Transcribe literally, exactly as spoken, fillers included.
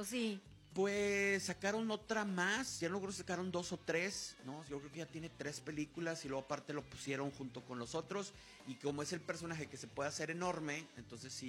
¿O sí? Pues sacaron otra más, ya no creo que sacaron dos o tres, ¿no? Yo creo que ya tiene tres películas y luego aparte lo pusieron junto con los otros. Y como es el personaje que se puede hacer enorme, entonces sí